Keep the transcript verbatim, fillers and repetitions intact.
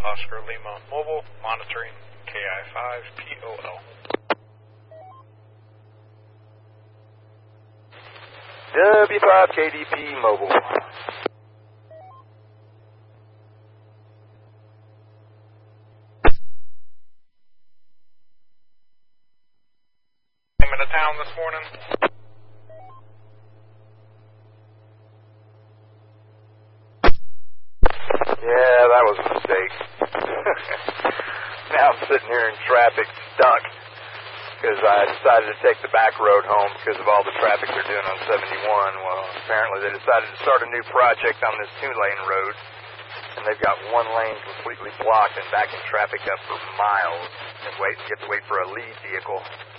Oscar Lima Mobile, monitoring K I five P O L. W five K D P Mobile. Came into town this morning. Yeah, that was a mistake. Now I'm sitting here in traffic, stuck, because I decided to take the back road home because of all the traffic they're doing on seventy-one. Well, apparently they decided to start a new project on this two-lane road, and they've got one lane completely blocked and backing traffic up for miles, and wait, get to wait for a lead vehicle.